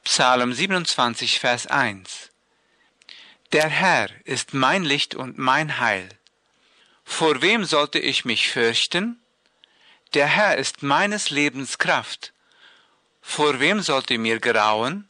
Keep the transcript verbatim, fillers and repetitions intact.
Psalm siebenundzwanzig, Vers eins. Der Herr ist mein Licht und mein Heil. Vor wem sollte ich mich fürchten? Der Herr ist meines Lebens Kraft. Vor wem sollte mir grauen?